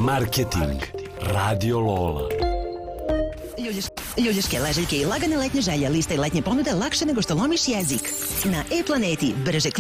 Marketing. Radio Lola. Ljuljaške leželjke i lagane letnje želje, liste letnje ponude lakše nego što lomiš jezik. Na e-planeti brže